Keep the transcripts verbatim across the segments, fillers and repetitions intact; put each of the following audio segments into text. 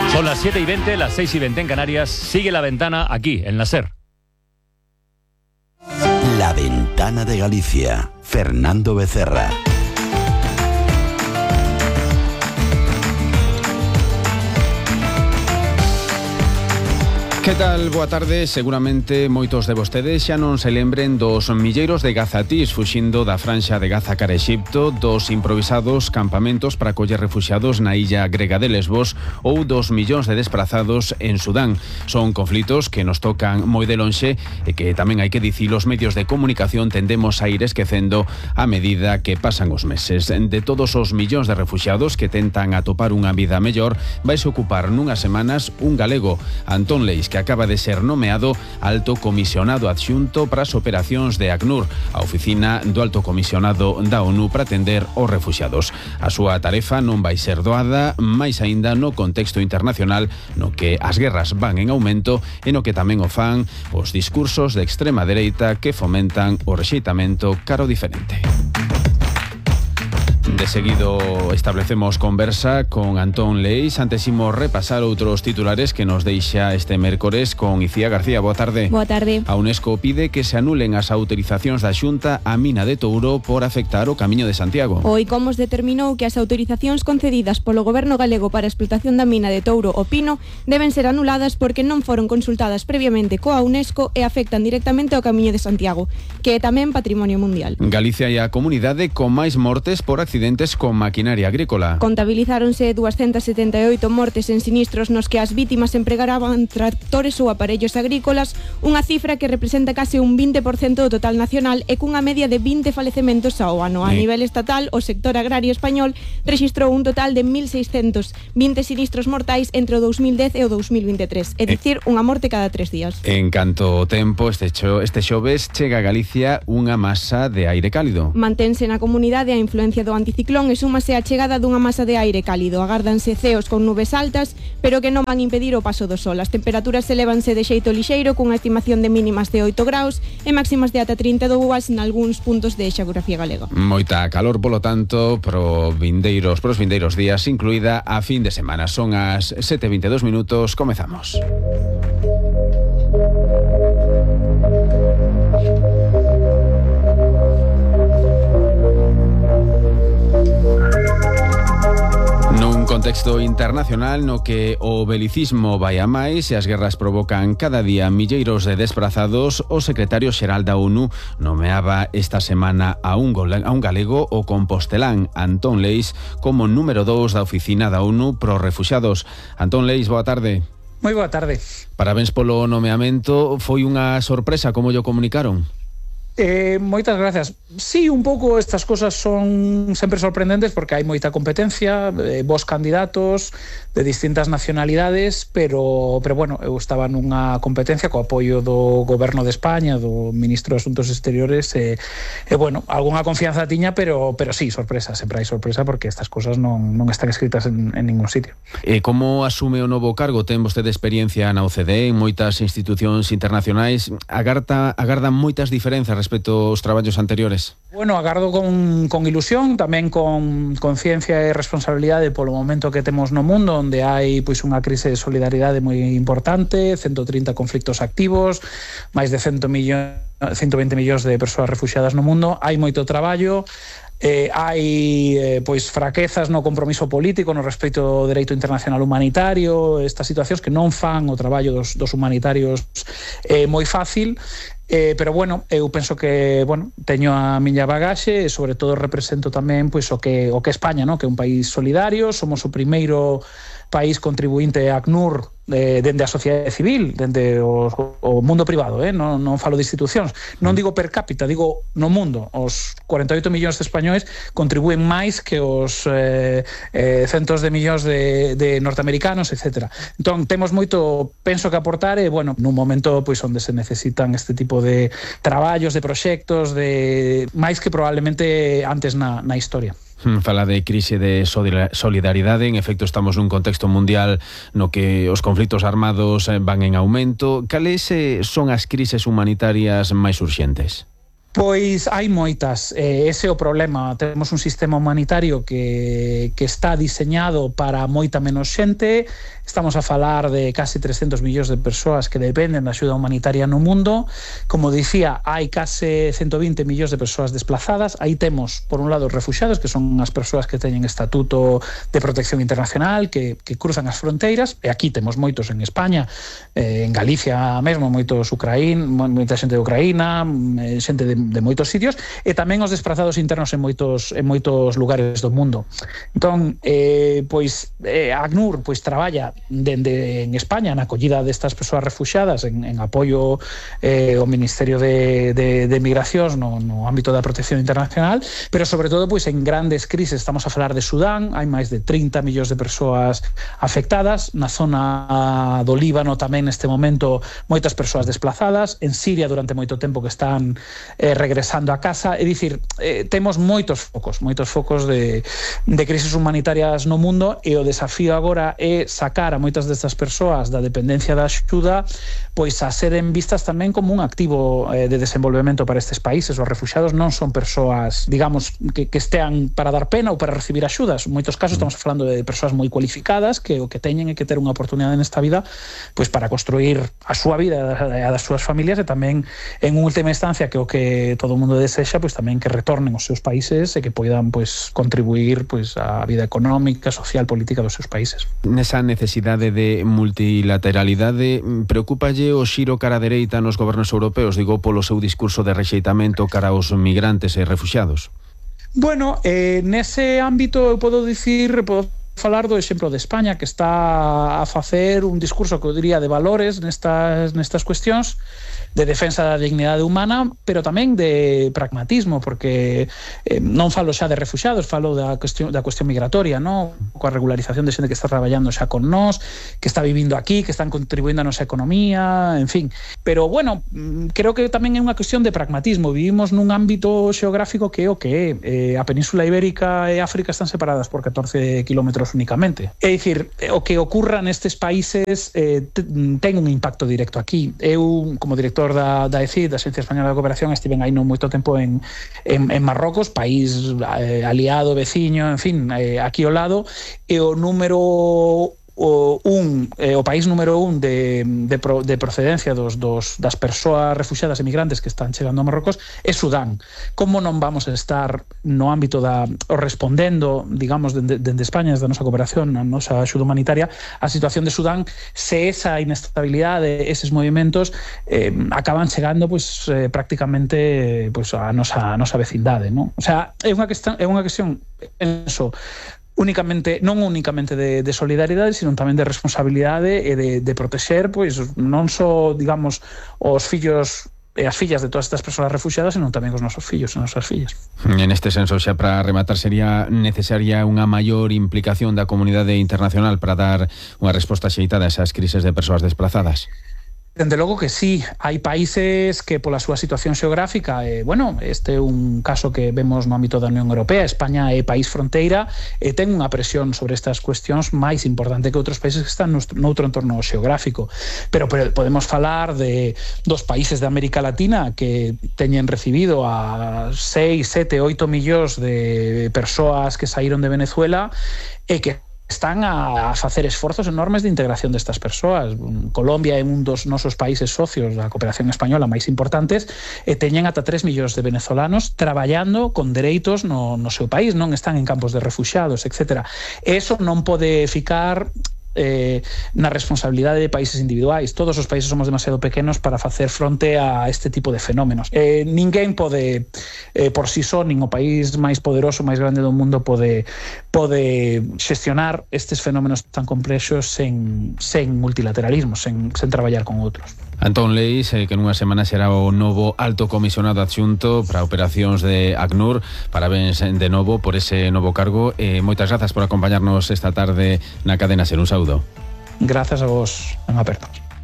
Son las siete y veinte, las seis y veinte en Canarias. Sigue La Ventana aquí, en la SER. La Ventana de Galicia. Fernando Becerra. Que tal? Boa tarde. Seguramente moitos de vostedes xa non se lembren dos milleiros de gazatís fuxindo da franxa de Gaza cara Exipto, dos improvisados campamentos para coller refuxiados na illa grega de Lesbos ou dos millóns de desplazados en Sudán. Son conflitos que nos tocan moi de lonxe e que tamén hai que dicir os medios de comunicación tendemos a ir esquecendo a medida que pasan os meses. De todos os millóns de refuxiados que tentan atopar unha vida mellor, vaise ocupar nunhas semanas un galego, Antón Leis, que acaba de ser nomeado Alto Comisionado Adxunto para as operacións de ACNUR, a oficina do Alto Comisionado da ONU para atender os refuxiados. A súa tarefa non vai ser doada, máis aínda no contexto internacional no que as guerras van en aumento e no que tamén o fan os discursos de extrema dereita que fomentan o rexeitamento caro diferente. De seguido establecemos conversa con Antón Leis. Antes imos repasar outros titulares que nos deixa este mércores con Icía García. Boa tarde. Boa tarde. A UNESCO pide que se anulen as autorizacións da Xunta á mina de Touro por afectar o Camiño de Santiago. O ICOMOS determinou que as autorizacións concedidas polo Goberno galego para a explotación da mina de Touro o Pino deben ser anuladas porque non foron consultadas previamente coa UNESCO e afectan directamente ao Camiño de Santiago, que é tamén patrimonio mundial. Galicia é a comunidade con máis mortes por accidentes con maquinaria agrícola. Contabilizáronse duascentas setenta e oito mortes en sinistros nos que as vítimas empregaraban tractores ou aparellos agrícolas, unha cifra que representa case un vinte por cento do total nacional e cunha media de vinte falecementos ao ano. A Sí. nivel estatal, o sector agrario español rexistrou un total de mil seiscentos vinte sinistros mortais entre o dous mil dez e o dous mil vinte e tres, é dicir, unha morte cada tres días. En canto ao tempo, este, xo, este xoves chega a Galicia unha masa de aire cálido. Mantense na comunidade a influencia do anticiclón e súmase a chegada dunha masa de aire cálido. Agárdanse ceos con nubes altas, pero que non van impedir o paso do sol. As temperaturas elévanse de xeito lixeiro cunha estimación de mínimas de oito graus e máximas de ata trinta e dous nalgúns puntos de xeografía galega. Moita calor, polo tanto, pro vindeiros, pros vindeiros días, incluída a fin de semana. Son as sete e vinte e dous minutos, comezamos. Nun contexto internacional no que o belicismo vai a máis e as guerras provocan cada día milleiros de desprazados, o secretario xeral da ONU nomeaba esta semana a un, a un galego, o compostelán Antón Leis, como número dous da oficina da ONU pros refuxiados. Antón Leis, boa tarde. Moi boa tarde. Parabéns polo nomeamento. Foi unha sorpresa como llo comunicaron? Eh, moitas gracias. Sí, un pouco estas cosas son sempre sorprendentes porque hai moita competencia, eh, vos candidatos de distintas nacionalidades, pero, pero bueno, eu estaba nunha competencia co apoio do Goberno de España, do Ministro de Asuntos Exteriores, e, eh, eh, bueno, algunha confianza tiña, pero, pero sí, sorpresa, sempre hai sorpresa porque estas cosas non, non están escritas en, en ningún sitio. E como asume o novo cargo? Ten vostede experiencia na O C D E, en moitas institucións internacionais. Agarda, agardan moitas diferenzas respecto aos traballos anteriores? Bueno, agardo con, con ilusión, tamén con conciencia e responsabilidade polo momento que temos no mundo, onde hai pois unha crise de solidaridade moi importante, ciento trinta conflictos activos, máis de cen millóns, ciento vinte millóns de persoas refuxiadas no mundo. Hai moito traballo, eh, hai eh, pois fraquezas no compromiso político no respecto ao dereito internacional humanitario, estas situacións que non fan o traballo dos, dos humanitarios eh, moi fácil. Eh, pero bueno, eu penso que, bueno, teño a miña bagaxe e sobre todo represento tamén pois o que o que España, ¿no? Que é un país solidario, somos o primeiro país contribuinte a ACNUR eh, dende a sociedade civil, dende o, o mundo privado, eh? non, non falo de institucións, non digo per cápita, digo no mundo. Os cuarenta e oito millóns de españois contribúen máis que os eh, eh, centos de millóns de, de norteamericanos, etcétera. Entón, temos moito, penso que aportar, e, bueno, nun momento pois onde se necesitan este tipo de traballos, de proxectos, de máis que probablemente antes na, na historia. Fala de crise de solidaridade. En efecto, estamos nun contexto mundial no que os conflitos armados van en aumento. Cales son as crises humanitarias máis urxentes? Pois hai moitas, eh, ese é o problema. Temos un sistema humanitario que, que está diseñado para moita menos xente. Estamos a falar de casi trescentos millóns de persoas que dependen da axuda humanitaria no mundo. Como dicía, hai case ciento vinte millóns de persoas desplazadas. Aí temos, por un lado, os refuxiados, que son as persoas que teñen estatuto de protección internacional, que, que cruzan as fronteiras, e aquí temos moitos en España, eh, en Galicia mesmo, moitos ucraín, moita xente de Ucraína, xente de de moitos sitios, e tamén os desplazados internos en moitos en moitos lugares do mundo. Entón, eh, pois eh, ACNUR pois traballa dende en España na acollida destas persoas refuxiadas en, en apoio eh, ao Ministerio de, de, de Migracións no, no ámbito da protección internacional, pero sobre todo pois en grandes crises. Estamos a falar de Sudán, hai máis de trinta millóns de persoas afectadas, na zona do Líbano tamén neste momento moitas persoas desplazadas, en Siria durante moito tempo que están eh, regresando a casa. É dicir, eh, temos moitos focos, moitos focos de, de crisis humanitarias no mundo, e o desafío agora é sacar a moitas destas persoas da dependencia da axuda pois a seren vistas tamén como un activo eh, de desenvolvemento para estes países. Os refuxiados non son persoas, digamos, que, que estean para dar pena ou para recibir axudas. En moitos casos estamos falando de persoas moi cualificadas que o que teñen é que ter unha oportunidade nesta vida pois para construir a súa vida e a das súas familias, e tamén en última instancia que o que todo o mundo desexa, pois tamén que retornen aos seus países e que poidan pois contribuir pois á vida económica, social, política dos seus países. Nesa necesidade de multilateralidade, preocúpalle o xiro cara a dereita nos gobernos europeos, digo, polo seu discurso de rexeitamento cara aos migrantes e refuxiados? Bueno, eh, nese ámbito eu podo dicir, podo falar do exemplo de España, que está a facer un discurso que eu diría de valores nestas, nestas cuestións, de defensa da dignidade humana, pero tamén de pragmatismo, porque eh, non falo xa de refuxiados, falo da cuestión, da cuestión migratoria, ¿no? Coa regularización de xente que está traballando xa con nós, que está vivindo aquí, que están contribuindo a nosa economía, en fin. Pero, bueno, creo que tamén é unha cuestión de pragmatismo. Vivimos nun ámbito xeográfico que é o que é. Eh, a Península Ibérica e África están separadas por catorce kilómetros únicamente. É dicir, o que ocurra nestes países eh, ten un impacto directo aquí. Eu, como director da, da E C I, da Agencia Española de Cooperación, estiven aí non moito tempo en, en, en Marrocos, país eh, aliado, veciño, en fin, eh, aquí ao lado, e o número o, un, eh, o país número un de, de, pro, de procedencia dos, dos, das persoas refuxiadas e migrantes que están chegando a Marrocos é Sudán. Como non vamos a estar no ámbito da o respondendo, digamos, dende, dende España, desde a nosa cooperación, a nosa axuda humanitaria, a situación de Sudán, se esa inestabilidade, eses movimentos eh, acaban chegando pois, eh, prácticamente pois, a nosa, a nosa vecindade, non? O sea, é unha cuestión, é unha cuestión penso, únicamente, non únicamente de, de solidaridade, sino tamén de responsabilidade e de, de protexer, pois, non só, digamos, os fillos e as fillas de todas estas persoas refuxiadas, senón tamén os nosos fillos e nosas fillas. En este senso, xa para rematar, sería necesaria unha maior implicación da comunidade internacional para dar unha resposta axeitada a esas crises de persoas desplazadas? Dende logo que sí, hai países que pola súa situación xeográfica, eh, bueno, este é un caso que vemos no ámbito da Unión Europea. España é país fronteira e ten unha presión sobre estas cuestións máis importante que outros países que están noutro entorno xeográfico. Pero, pero podemos falar de dos países de América Latina que teñen recibido a seis, sete, oito millóns de persoas que saíron de Venezuela e que están a, a facer esforzos enormes de integración destas persoas. Colombia é un dos nosos países socios da cooperación española máis importantes e teñen ata tres millóns de venezolanos traballando con dereitos no, no seu país, non están en campos de refuxiados, etcétera. Eso non pode ficar eh, na responsabilidade de países individuais. Todos os países somos demasiado pequenos para facer fronte a este tipo de fenómenos. Eh, ninguén pode, eh, por si só, nin o país máis poderoso, máis grande do mundo pode, pode xestionar estes fenómenos tan complexos sen, sen multilateralismo, sen, sen traballar con outros. Antón Leis, eh, que nunha semana será o novo alto comisionado adxunto para operacións de ACNUR. Parabéns de novo por ese novo cargo. Eh, moitas grazas por acompañarnos esta tarde na Cadena Ser. Un saúdo. Grazas a vos, en aperto.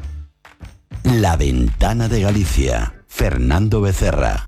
La Ventana de Galicia. Fernando Becerra.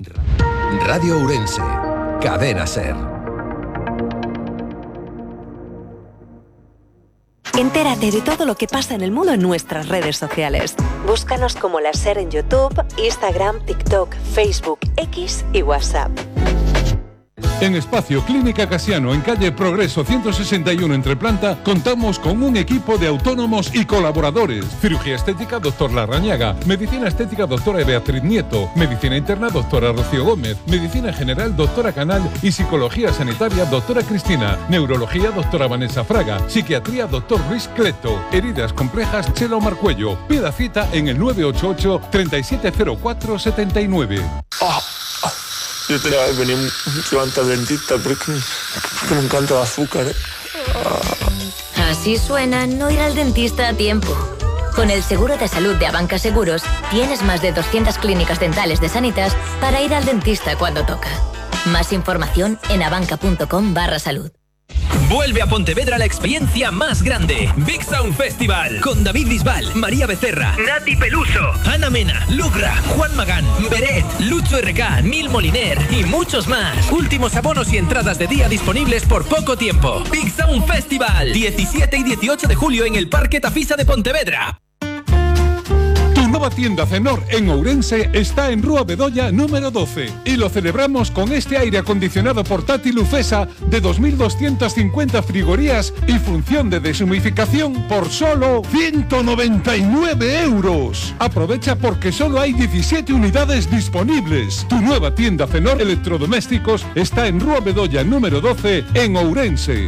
Radio Ourense. Cadena Ser. Entérate de todo lo que pasa en el mundo en nuestras redes sociales. Búscanos como La Ser en YouTube, Instagram, TikTok, Facebook, X y WhatsApp. En Espacio Clínica Casiano, en calle Progreso ciento sesenta y uno entre planta, contamos con un equipo de autónomos y colaboradores. Cirugía estética, doctor Larrañaga. Medicina estética, doctora Beatriz Nieto. Medicina interna, doctora Rocío Gómez. Medicina general, doctora Canal. Y psicología sanitaria, doctora Cristina. Neurología, doctora Vanessa Fraga. Psiquiatría, doctor Luis Cleto. Heridas complejas, Chelo Marcuello. Pida cita en el nueve ocho ocho, tres siete cero cuatro, siete nueve. Oh. Yo tenía que venir antes al dentista porque, porque me encanta el azúcar, ¿eh? Ah. Así suena no ir al dentista a tiempo. Con el seguro de salud de Abanca Seguros, tienes más de doscientas clínicas dentales de Sanitas para ir al dentista cuando toca. Más información en abanca.com barra salud. Vuelve a Pontevedra la experiencia más grande. Big Sound Festival. Con David Bisbal, María Becerra, Nati Peluso, Ana Mena, Lugra, Juan Magán, Beret, Lucho R K, Nil Moliner y muchos más. Últimos abonos y entradas de día disponibles por poco tiempo. Big Sound Festival. diecisiete y dieciocho de julio en el Parque Tafisa de Pontevedra. Nueva tienda Cenor en Ourense está en Rúa Bedoya número doce y lo celebramos con este aire acondicionado portátil Ufesa de dos mil doscientas cincuenta frigorías y función de deshumificación por solo ciento noventa y nueve euros. Aprovecha porque solo hay diecisiete unidades disponibles. Tu nueva tienda Cenor Electrodomésticos está en Rúa Bedoya número doce en Ourense.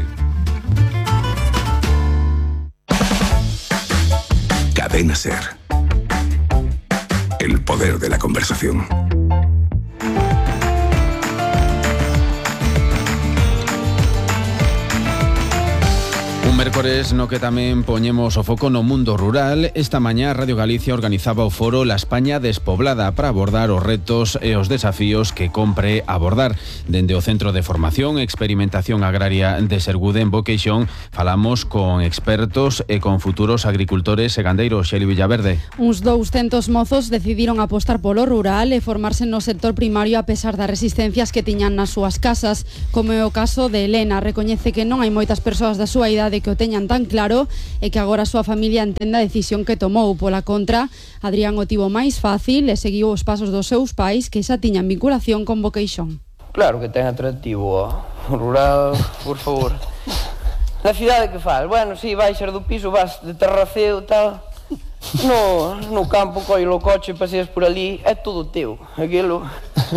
Cadena Ser. El poder de la conversación. Un mércores no que tamén poñemos o foco no mundo rural. Esta mañá Radio Galicia organizaba o foro La España despoblada para abordar os retos e os desafíos que compre abordar. Dende o Centro de Formación e Experimentación Agraria de Sergude en Boqueixón falamos con expertos e con futuros agricultores e gandeiros. Xeli Villaverde. Uns douscentos mozos decidiron apostar polo rural e formarse no sector primario a pesar das resistencias que tiñan nas súas casas, como é o caso de Elena. Recoñece que non hai moitas persoas da súa idade que o teñan tan claro e que agora a súa familia entenda a decisión que tomou. Pola contra, Adrián o tivo máis fácil e seguiu os pasos dos seus pais que xa tiñan vinculación con Boqueixón. Claro que ten atractivo o rural, por favor. Na cidade que faz? Bueno, si, baixas do piso, vas de terraceo e tal. No, no campo, coi o coche, paseas por ali, é todo teu. Aquilo,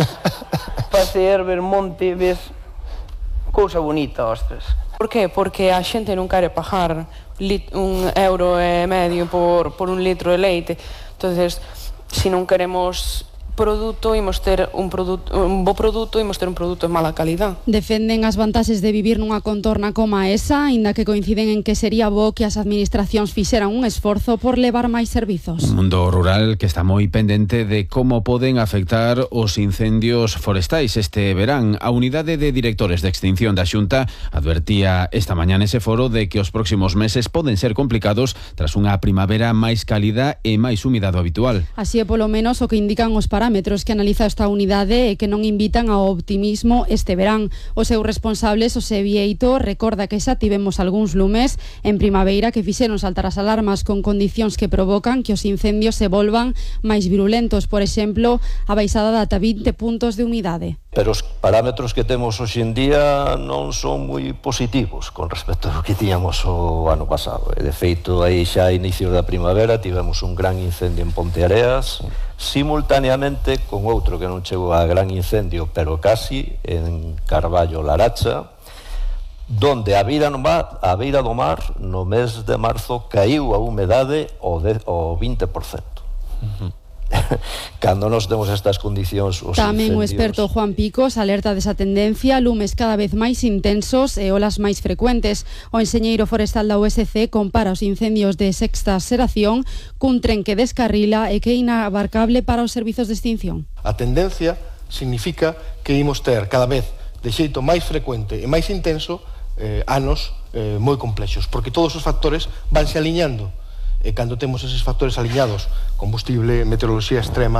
pasear, ver monte, ves cousa bonita, ostras. Por qué? Porque a xente non quere pagar un euro e medio por, por un litro de leite. Entonces, se non queremos produto, imos ter un produto, un bo produto, imos ter un produto de mala calidad. Defenden as vantaxes de vivir nunha contorna como esa, aínda que coinciden en que sería bo que as administracións fixeran un esforzo por levar máis servizos. Un mundo rural que está moi pendente de como poden afectar os incendios forestais este verán. A unidade de directores de extinción da Xunta advertía esta mañá nese foro de que os próximos meses poden ser complicados tras unha primavera máis cálida e máis húmida do habitual. Así é polo menos o que indican os parámetros que analiza esta unidade e que non invitan ao optimismo este verán. O seu responsable, Xosé Vieito, recorda que xa tivemos algúns lumes en primavera que fixeron saltar as alarmas con condicións que provocan que os incendios se volvan máis virulentos. Por exemplo, a baixada de ata vinte puntos de humidade. Pero os parámetros que temos hoxe en día non son moi positivos con respecto ao que tiñamos o ano pasado. E de feito, aí xa a inicios da primavera tivemos un gran incendio en Ponteareas, simultaneamente con outro que non chegou a gran incendio, pero casi, en Carballo Laracha, donde a beira, no mar, a beira do mar no mes de marzo caiu a humedade o, de, o vinte por cento. Uh-huh. Cando nos temos estas condicións os Tamén incendios... o experto Juan Picos alerta desa tendencia, lumes cada vez máis intensos e olas máis frecuentes. O enxeñeiro forestal da U S C compara os incendios de sexta xeración cun tren que descarrila e que é inabarcable para os servizos de extinción. A tendencia significa que imos ter cada vez de xeito máis frecuente e máis intenso eh, anos eh, moi complexos, porque todos os factores vanse aliñando. E cando temos eses factores aliñados, combustible, meteoroloxía extrema,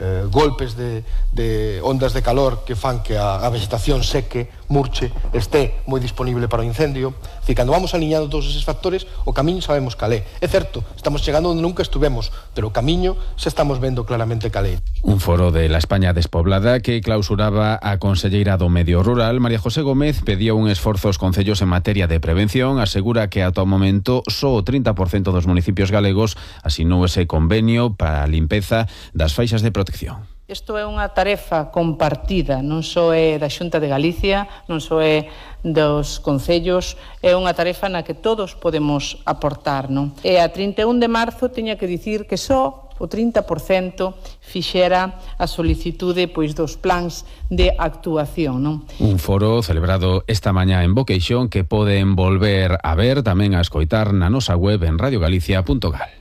eh, golpes de, de ondas de calor que fan que a, a vegetación seque, murche, este moi disponible para o incendio. E cando vamos aliñando todos eses factores, o camiño sabemos calé. É certo, estamos chegando onde nunca estuvemos, pero o camiño xa estamos vendo claramente calé. Un foro de la España despoblada que clausuraba a conselleira do Medio Rural, María José Gómez, pedía un esforzo aos concellos en materia de prevención. Asegura que ata o momento só o trinta por cento dos municipios galegos asinou ese convenio para a limpeza das faixas de protección. Isto é unha tarefa compartida, non só é da Xunta de Galicia, non só é dos concellos, é unha tarefa na que todos podemos aportar, non? E a trinta e un de marzo tiña que dicir que só o trinta por cento fixera a solicitude pois dos plans de actuación, non? Un foro celebrado esta mañá en Boqueixón que poden volver a ver, tamén a escoitar na nosa web en radio galicia punto gal.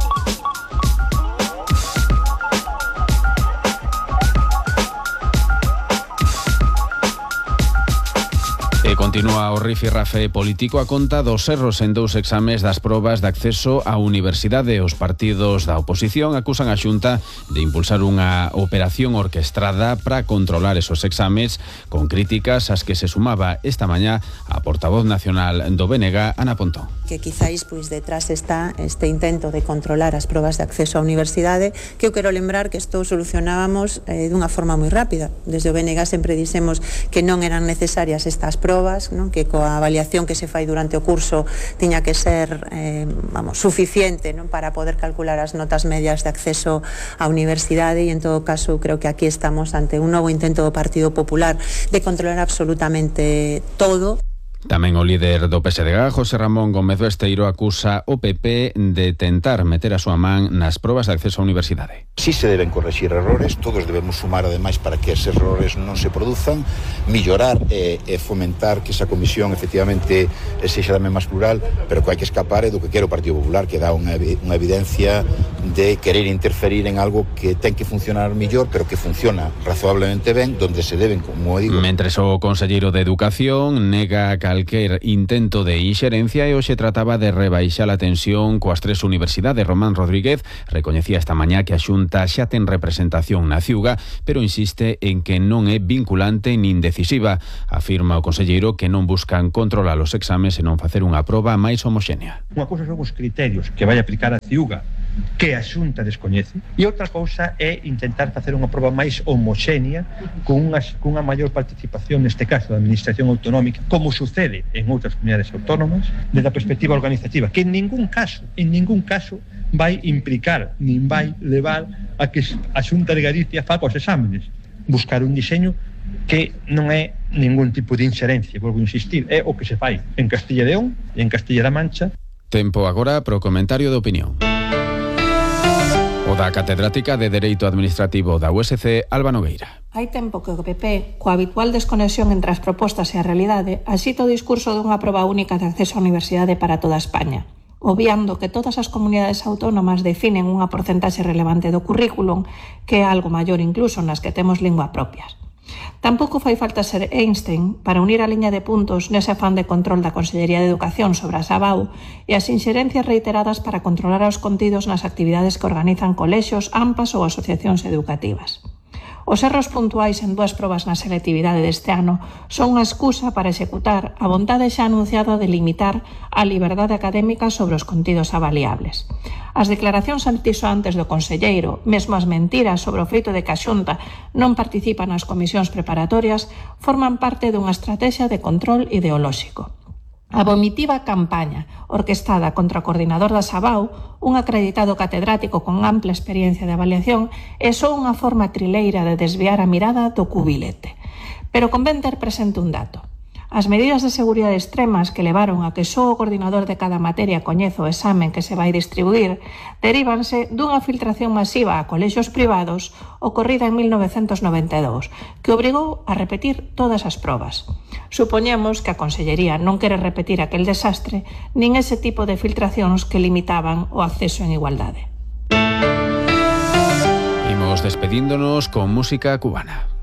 E continúa o rifirrafe político a conta dos erros en dous exames das probas de acceso á universidade. Os partidos da oposición acusan a Xunta de impulsar unha operación orquestrada para controlar esos exames, con críticas ás que se sumaba esta mañá a portavoz nacional do B N G, Ana Pontón. Que quizáis pois detrás está este intento de controlar as probas de acceso á universidade, que eu quero lembrar que isto solucionábamos eh, dunha forma moi rápida. Desde o B N G sempre dixemos que non eran necesarias estas probas, non? Que coa avaliación que se fai durante o curso tiña que ser eh, vamos, suficiente, non? Para poder calcular as notas medias de acceso á universidade, e en todo caso creo que aquí estamos ante un novo intento do Partido Popular de controlar absolutamente todo. Tamén o líder do P S D G, José Ramón Gómez Besteiro, acusa o P P de tentar meter a súa man nas probas de acceso á universidade. Si se deben corregir errores, todos debemos sumar ademais para que eses errores non se produzan, millorar e, e fomentar que esa comisión efectivamente sexa tamén máis plural, pero que hai que escapar é do que quere o Partido Popular, que dá unha, unha evidencia de querer interferir en algo que ten que funcionar millor, pero que funciona razonablemente ben, donde se deben, como digo. Mentres o conselleiro de Educación nega calquer intento de inxerencia e hoxe trataba de rebaixar a tensión coas tres universidades. Román Rodríguez recoñecía esta mañá que a Xunta xa ten representación na Ciuga, pero insiste en que non é vinculante nin decisiva. Afirma o conselleiro que non buscan controlar os exames e non facer unha proba máis homoxénea. Unha cousa son os criterios que vai aplicar a Ciuga, que a Xunta descoñece, e outra cousa é intentar facer unha proba máis homoxénea con unha, con unha maior participación, neste caso da Administración Autonómica, como sucede en outras comunidades autónomas, desde a perspectiva organizativa, que en ningún caso, en ningún caso vai implicar, nin vai levar a que a Xunta de Galicia faga os exámenes. Buscar un diseño que non é ningún tipo de inxerencia, volvo a insistir, é o que se fai en Castilla e León e en Castilla-La Mancha. Tempo agora pro comentario de opinión. O da catedrática de Dereito Administrativo da U S C, Alba Nogueira. Hai tempo que o P P, coa habitual desconexión entre as propostas e a realidade, axita o discurso dunha proba única de acceso á universidade para toda España, obviando que todas as comunidades autónomas definen unha porcentaxe relevante do currículum, que é algo maior incluso nas que temos lingua propias. Tampouco fai falta ser Einstein para unir a liña de puntos nese afán de control da Consellería de Educación sobre a Sabau e as inxerencias reiteradas para controlar os contidos nas actividades que organizan colexios, AMPAs ou asociacións educativas. Os erros puntuais en dúas probas na selectividade deste ano son unha excusa para executar a vontade xa anunciada de limitar a liberdade académica sobre os contidos avaliables. As declaracións antisoantes do conselleiro, mesmo as mentiras sobre o feito de que a Xunta non participa nas comisións preparatorias, forman parte dunha estrategia de control ideolóxico. A vomitiva campaña orquestada contra o coordinador da Sabau, un acreditado catedrático con ampla experiencia de avaliación, é só unha forma trileira de desviar a mirada do cubilete. Pero convén ter presente un dato. As medidas de seguridade extremas que levaron a que só o coordinador de cada materia coñeza o examen que se vai distribuir derívanse dunha filtración masiva a colexios privados ocorrida en mil novecentos noventa e dous, que obrigou a repetir todas as probas. Supoñemos que a Consellería non quere repetir aquel desastre nin ese tipo de filtracións que limitaban o acceso en igualdade. Imos despedíndonos con música cubana.